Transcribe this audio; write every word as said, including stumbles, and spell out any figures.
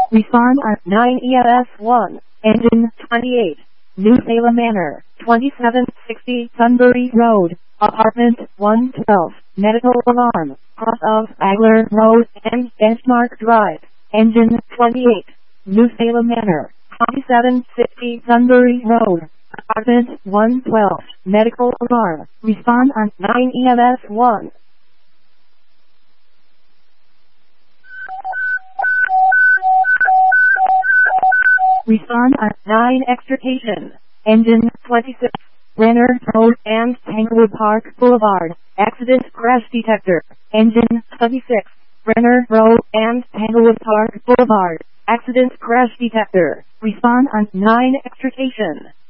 Respond on nine E F S one, engine twenty-eight, New Salem Manor, twenty-seven sixty Sunbury Road, apartment one twelve, medical alarm, cross of Agler Road and Benchmark Drive, engine twenty-eight, New Salem Manor, twenty-seven sixty Sunbury Road, apartment one twelve, medical alarm. Respond on nine E M S one. Respond on nine Extrication, engine twenty-six, Renner Road and Tanglewood Park Boulevard, accident crash detector, engine twenty-six, Renner Road and Tanglewood Park Boulevard, accident crash detector. Respond on nine Extrication.